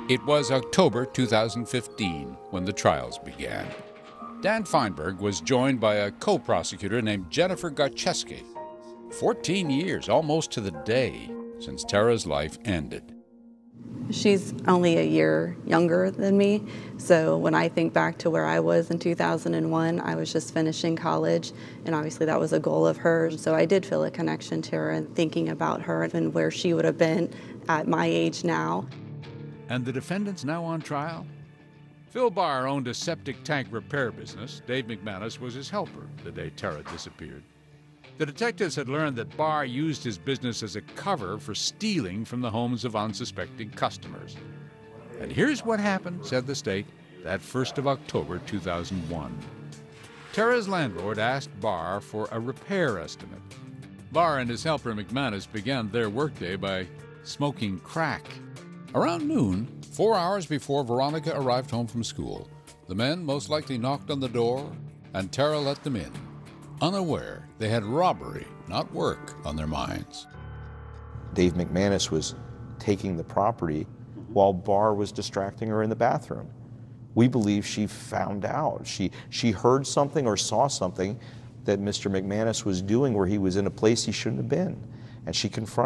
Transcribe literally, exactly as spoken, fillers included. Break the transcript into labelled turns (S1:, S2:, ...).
S1: It was October two thousand fifteen when the trials began. Dan Feinberg was joined by a co-prosecutor named Jennifer Garcheski. Fourteen years, almost to the day, since Tara's life ended.
S2: She's only a year younger than me, so when I think back to where I was in two thousand one, I was just finishing college, and obviously that was a goal of hers. So I did feel a connection to her and thinking about her and where she would have been at my age now.
S1: And the defendants now on trial? Phil Barr owned a septic tank repair business. Dave McManus was his helper the day Tara disappeared. The detectives had learned that Barr used his business as a cover for stealing from the homes of unsuspecting customers. And here's what happened, said the state, that first of October two thousand one. Tara's landlord asked Barr for a repair estimate. Barr and his helper McManus began their workday by smoking crack. Around noon, four hours before Veronica arrived home from school, the men most likely knocked on the door, and Tara let them in, unaware they had robbery, not work, on their minds.
S3: Dave McManus was taking the property while Barr was distracting her in the bathroom. We believe she found out. She, she heard something or saw something that Mister McManus was doing where he was in a place he shouldn't have been, and she confronted